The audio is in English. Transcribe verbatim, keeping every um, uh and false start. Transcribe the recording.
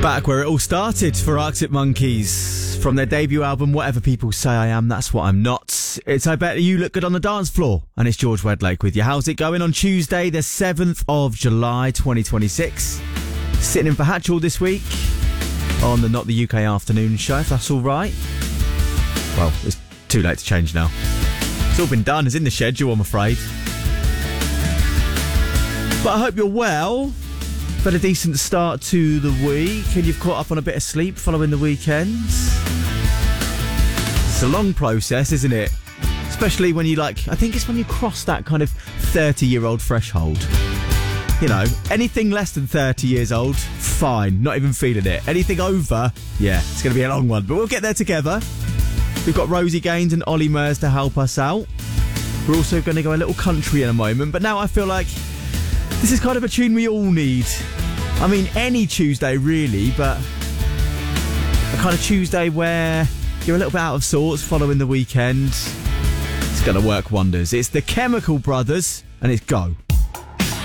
Back where it all started for Arctic Monkeys. From their debut album, Whatever People Say I Am, That's What I'm Not. It's I Bet You Look Good on the Dance Floor. And it's George Wedlake with you. How's it going on Tuesday, the seventh of July, twenty twenty-six? Sitting in for Hatchall this week on the Not the U K Afternoon Show, if that's all right. Well, it's too late to change now. It's all been done. It's in the schedule, I'm afraid. But I hope you're well. Had a decent start to the week and you've caught up on a bit of sleep following the weekends. It's a long process, isn't it? Especially when you like, I think it's when you cross that kind of thirty year old threshold. You know, anything less than thirty years old, fine, not even feeling it. Anything over, yeah, it's going to be a long one, but we'll get there together. We've got Rosie Gaines and Ollie Murs to help us out. We're also going to go a little country in a moment, but now I feel like this is kind of a tune we all need. I mean, any Tuesday really, but a kind of Tuesday where you're a little bit out of sorts following the weekend. It's going to work wonders. It's the Chemical Brothers, and it's Go.